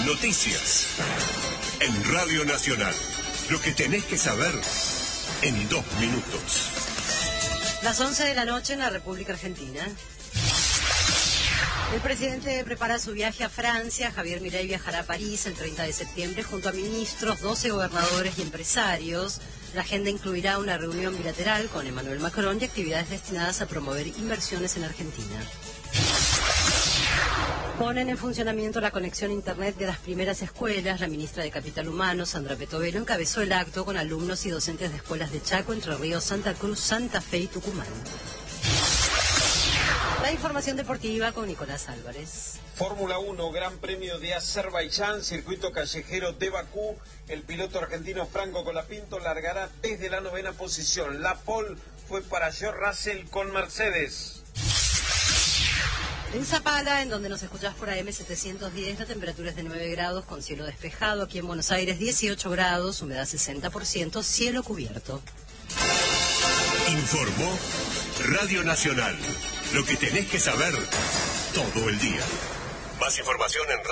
Noticias. En Radio Nacional. Lo que tenés que saber en 2 minutos. Las 11 de la noche en la República Argentina. El presidente prepara su viaje a Francia. Javier Milei viajará a París el 30 de septiembre junto a ministros, 12 gobernadores y empresarios. La agenda incluirá una reunión bilateral con Emmanuel Macron y actividades destinadas a promover inversiones en Argentina. Ponen en funcionamiento la conexión a Internet de las primeras escuelas. La ministra de Capital Humano, Sandra Petovelo, encabezó el acto con alumnos y docentes de escuelas de Chaco, Entre Ríos, Santa Cruz, Santa Fe y Tucumán. La información deportiva con Nicolás Álvarez. Fórmula 1, Gran Premio de Azerbaiyán, circuito callejero de Bakú. El piloto argentino Franco Colapinto largará desde la 9ª posición. La pole fue para George Russell con Mercedes. En Zapala, en donde nos escuchás por AM 710, la temperatura es de 9 grados con cielo despejado. Aquí en Buenos Aires 18 grados, humedad 60%, cielo cubierto. Informó Radio Nacional. Lo que tenés que saber todo el día. Más información en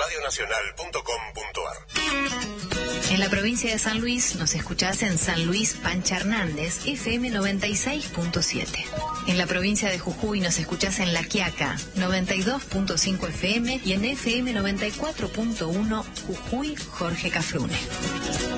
radionacional.com.ar. En la provincia de San Luis nos escuchás en San Luis Pancha Hernández, FM 96.7. En la provincia de Jujuy nos escuchás en La Quiaca, 92.5 FM y en FM 94.1 Jujuy Jorge Cafrune.